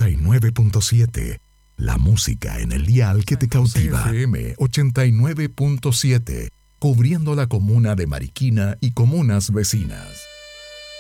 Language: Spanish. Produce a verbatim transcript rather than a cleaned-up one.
ochenta y nueve punto siete. La música en el dial que te cautiva. C F M ochenta y nueve punto siete. Cubriendo la comuna de Mariquina y comunas vecinas.